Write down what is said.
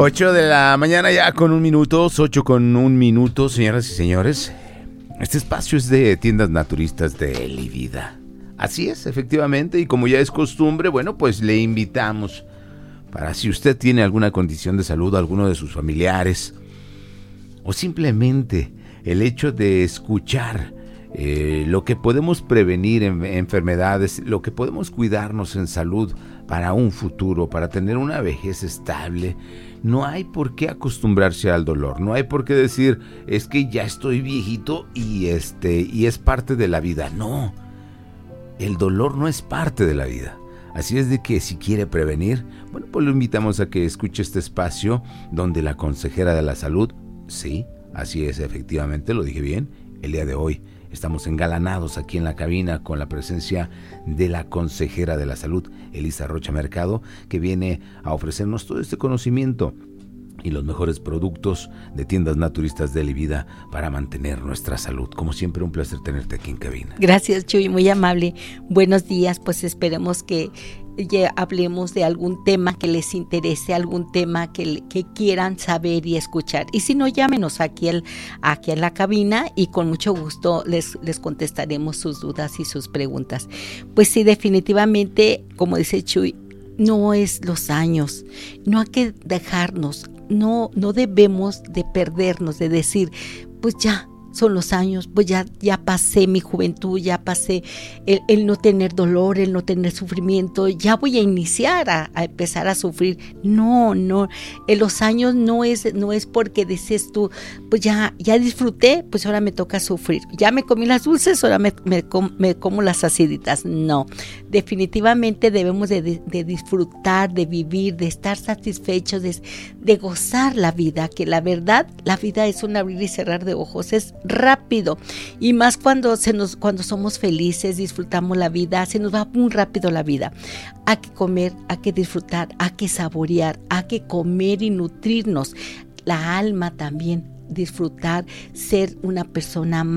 8 de la mañana ya con 1 minuto, 8 con 1 minuto, señoras y señores. Este espacio es de Tiendas Naturistas de Eli Vida. Así es, efectivamente, y como ya es costumbre, bueno, pues le invitamos para si usted tiene alguna condición de salud, alguno de sus familiares, o simplemente el hecho de escuchar lo que podemos prevenir en enfermedades, lo que podemos cuidarnos en salud para un futuro, para tener una vejez estable. No hay por qué acostumbrarse al dolor, no hay por qué decir, es que ya estoy viejito y es parte de la vida. No, el dolor no es parte de la vida. Así es de que si quiere prevenir, bueno, pues lo invitamos a que escuche este espacio donde la consejera de la salud, sí, así es, efectivamente, lo dije bien, el día de hoy estamos engalanados aquí en la cabina con la presencia de la consejera de la salud, Elisa Rocha Mercado, que viene a ofrecernos todo este conocimiento y los mejores productos de Tiendas Naturistas de Eli Vida para mantener nuestra salud. Como siempre, un placer tenerte aquí en cabina. Gracias, Chuy, muy amable. Buenos días, pues esperemos que ya hablemos de algún tema que les interese, algún tema que quieran saber y escuchar. Y si no, llámenos aquí a la cabina y con mucho gusto les contestaremos sus dudas y sus preguntas. Pues sí, definitivamente, como dice Chuy, no es los años, no hay que dejarnos, no debemos de perdernos, de decir, pues ya son los años, pues ya pasé mi juventud, ya pasé el no tener dolor, el no tener sufrimiento, ya voy a iniciar a empezar a sufrir. No, en los años no es porque dices tú, pues ya disfruté, pues ahora me toca sufrir. Ya me comí las dulces, ahora me como las aciditas. No, definitivamente debemos de disfrutar, de vivir, de estar satisfechos, de gozar la vida, que la verdad, la vida es un abrir y cerrar de ojos, es rápido, y más cuando somos felices, disfrutamos la vida, se nos va muy rápido la vida. Hay que comer, hay que disfrutar, hay que saborear, hay que comer y nutrirnos. La alma también, disfrutar, ser una persona